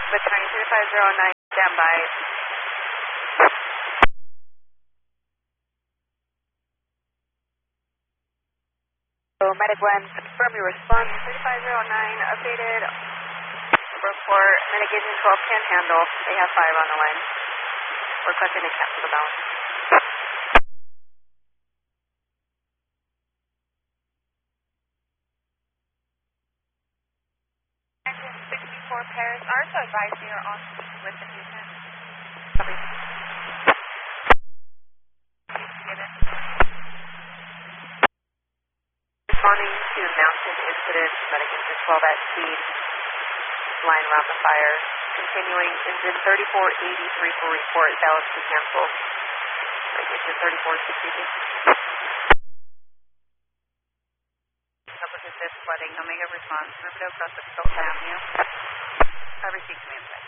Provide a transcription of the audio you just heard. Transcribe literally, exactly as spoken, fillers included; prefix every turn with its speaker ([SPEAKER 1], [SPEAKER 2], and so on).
[SPEAKER 1] Between three five zero nine, standby. So, Medic one, confirm your response. three five zero nine, updated report. Mitigation twelve can handle. They have five on the line. Requesting to cancel the balance. Engine sixty-four pairs are to advise you are on with the patient. Copy. Responding to mounted incident, Medication twelve at speed, line around the fire. Continuing, engine thirty-four eighty-three for report, balance to cancel. Medication thirty-four sixty-two. Public assist flooding, Omega response, Riverview across the Avenue. I received command.